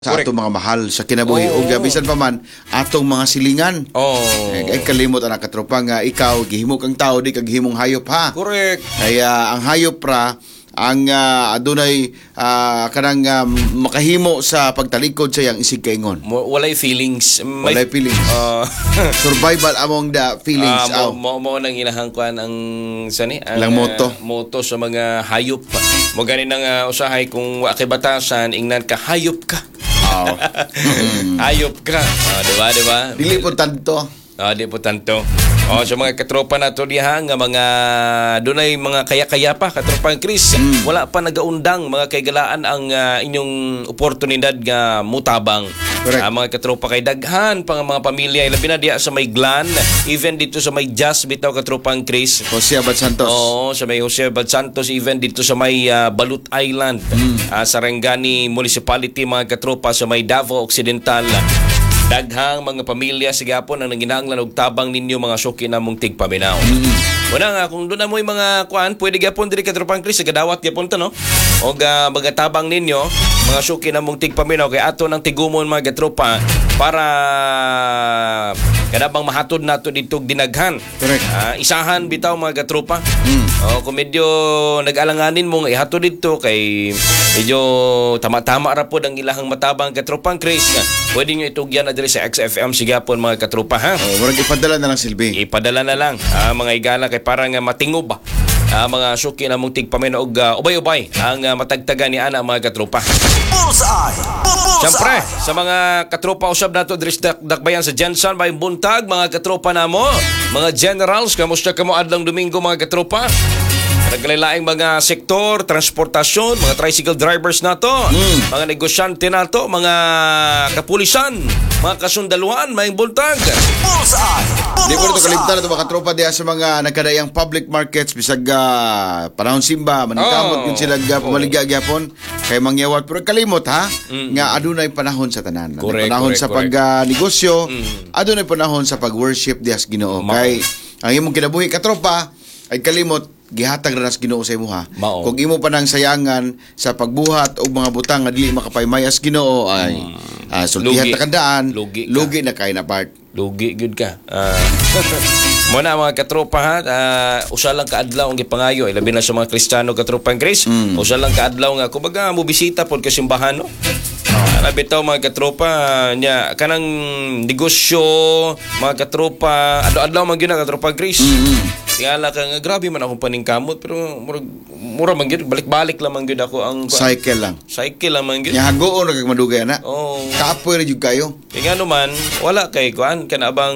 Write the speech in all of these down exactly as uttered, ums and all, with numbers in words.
sa Correct. atong mga mahal sa kinabuhi Oo. ug bisan pa man atong mga silingan. Oh. Ay, ay kalimot ang katropa nga ikaw gihimo kang tao di kag himong hayop ha. Correct. Kaya ang hayop ra ang ah, adunay ah, kanang ah, makahimo sa pagtalikod sa iyang isig kaingon. Mo- Walay feelings. May, Walay feelings. Ah, Survival among the feelings. ah, aw. mo, mo, mo nang inahangkuan ang sani ang Lang moto. ah, moto sa mga hayop. Mo gani nang uh, usahay kung wa kay batasan ingnan ka hayop ka. Aw. Hayop ka. Ah, di ba, di ba? Dili po tanto. Ah, di po tanto. Oh, sa mga katropa nato diha nga mga dunay mga kaya-kaya pa katropang Chris. Mm. Wala pa nagaundang mga kaygalaan ang ah, inyong oportunidad nga mutabang. Correct. Ah, mga katropa kay daghan pa nga mga pamilya labi na diha sa may Glan, even dito sa may Jazz bitaw katropang Chris. Jose Abad Santos. Oo, sa may Jose Abad Santos, even dito sa may ah, Balut Island, ah, Sarangani Municipality, mga katropa sa may Davao Occidental. Daghang mga pamilya sigapon ang nanginahanglan og tabang ninyo mga suki na mong tigpaminaw. Wala nga kung doon na mo yung mga kuan, pwede gyapon diri ka tropang Chris gadawat gyapon ta no. Og uh, mga tabang ninyo mga suki na mong tigpaminaw kay ato nang tigumon mga tropa para kadabang mahatod nato dito dinaghan. Correct. Ah, isahan bitaw mga katropa. Mm. Oh, kung medyo nag-alanganin mo nga ihatod dito kay medyo tama-tama ra pod ang ilahang matabang katropang Chris. Pwede nyo itugyan na diri sa X F M sigapon mga katropa ha. Oh, murag ipadala na lang silbi. Ipadala na lang ah, mga igala kay parang uh, matingob ba. Ah, mga suki na mong tigpamin og uh, ubay-ubay ang uh, matagtagan ni ana mga katropa. Bullseye! Bullseye! Siyempre, sa mga katropa usab nato diri sa dak- dakbayan sa Jensan may buntag mga katropa namo, mga generals, kamusta kamo adlang Domingo mga katropa? Nagkalilaing mga sektor, transportasyon, mga tricycle drivers nato, Mm. mga negosyante nato, mga kapulisan, mga kasundaluhan, may buntag. Bullseye! Di po ito Bullseye! kalimtan ito mga tropa diya sa mga nagkadayang public markets bisag uh, panahon simba maningkamot Oh. yun sila uh, pumaligya gyapon kay mangyawat pero kalimot ha nga adunay panahon sa tanan. Adunay Correct, panahon correct, sa correct. pag uh, negosyo, Mm. adunay panahon sa pag-worship diya sa Ginoo. Mao. Kay ang imong kinabuhi katropa ay kalimot gihatag ra nas Ginoo sa imo ha. Mao. Kung imo pa nang sayangan sa pagbuhat og mga butang nga dili makapaymayas Ginoo ay ah, sultihan Lugi. ta kandaan, Lugi ka. lugi na kay na part. Lugi gud ka. Ah, muna mga katropa ha, ah, usa lang kaadlaw ang gipangayo, ay labi na sa mga Kristiyano katropang Grace. Mm. Usa lang kaadlaw nga kumbaga mo bisita pod ka simbahan no. Ah, labi taw mga katropa nya kanang negosyo, mga katropa, adlaw-adlaw man gyud na katropang Grace. Mm. Tingala ka nga grabe man akong paningkamot pero murag mura man gyud balik-balik lang man gyud ako ang Cycle lang. cycle lang man gyud. Nya hagoon ra kag madugay na. Oh. Kapoy ra jud kayo. E nga naman, wala kay kuan kanabang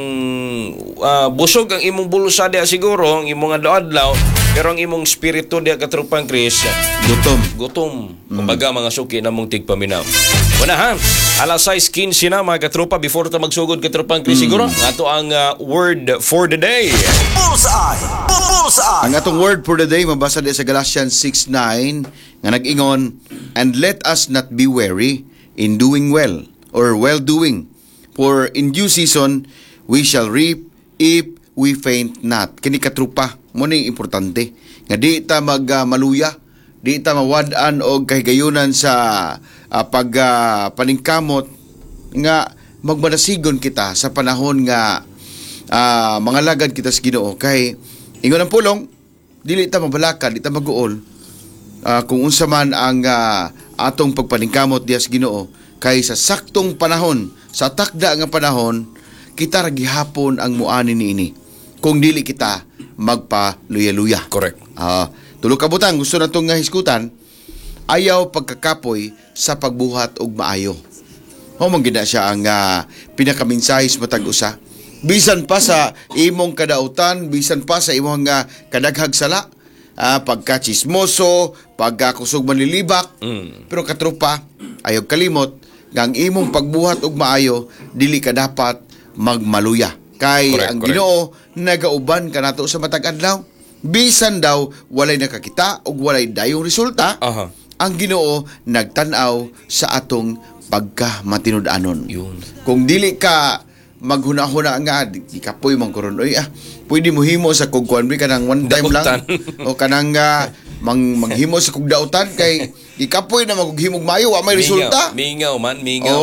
uh, busog ang imong bulsa diya siguro, ang imong adlaw-adlaw, pero ang imong spirito diya katrupang Chris, Gutom. gutom. Kumbaga mga suki na mong tigpaminaw. Wala ha, alas sais quince na mga katrupa before ta magsugod katrupang Chris siguro. Ato ang uh, word for the day. Bullseye! Bullseye! Ang atong word for the day mabasa di sa Galatians six nine nga nag-ingon, and let us not be weary in doing well or well doing, for in due season we shall reap if we faint not. Kini katrupa mo ni importante nga di ta mag uh, maluya, di ta mawad-an og kahigayunan sa uh, pag uh, paningkamot nga magmanasigon kita sa panahon nga uh, mga lagad kita sa Ginoo kay ingon ang pulong dili ta mabalaka, di ta maguol uh, kung unsa man ang uh, atong pagpaningkamot diya sa Ginoo kay sa saktong panahon, sa takda nga panahon kita ra gihapon ang muani niini kung dili kita magpaluya-luya. Correct. Ah, tulo ka butang gusto natong nga hiskutan, ayaw pagkakapoy sa pagbuhat og maayo. Mao man gid na siya ang uh, pinakaminsahis matag usa. Bisan pa sa imong kadautan, bisan pa sa imong uh, kadaghag sala, uh, pagkachismoso, pagkakusog manlilibak, Mm. pero katropa, ayaw kalimot nga ang imong pagbuhat og maayo dili ka dapat magmaluya. Kay Correct, ang correct. Ginoo nagauban kanato sa matag adlaw. Bisan daw walay nakakita og walay dayong resulta, Aha. ang Ginoo nagtan-aw sa atong pagkamatinud-anon. Yun. Kung dili ka maghuna-huna nga, di, di ka po'y mangkuron. Oy, ah, pwede mo himo sa kugkuan, kanang one time lang. Dakutan. O kanang uh, mang maghimo sa kugdautan kay ikapoy na maghimog mayo wa may Mingaw, resulta. mingaw man, mingaw.